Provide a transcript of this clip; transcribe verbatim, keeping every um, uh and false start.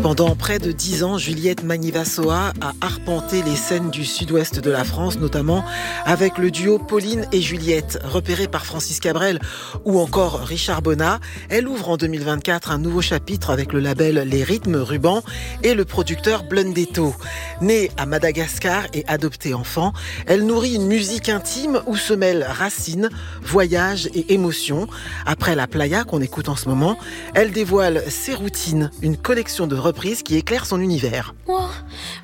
Pendant près de dix ans, Juliette Magnivasoa a arpenté les scènes du sud-ouest de la France, notamment avec le duo Pauline et Juliette, repéré par Francis Cabrel ou encore Richard Bonnat. Elle ouvre en deux mille vingt-quatre un nouveau chapitre avec le label Les Rythmes Ruban et le producteur Blundetto. Née à Madagascar et adoptée enfant, elle nourrit une musique intime où se mêlent racines, voyages et émotions. Après la playa qu'on écoute en ce moment, elle dévoile ses routines, une collection de reprises qui éclaire son univers. Moi,